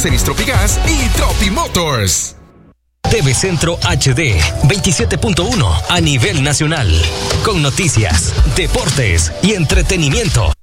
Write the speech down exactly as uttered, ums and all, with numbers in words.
Estamos en Istropigas y Tropi Motors. T V Centro H D veintisiete punto uno a nivel nacional, con noticias, deportes y entretenimiento.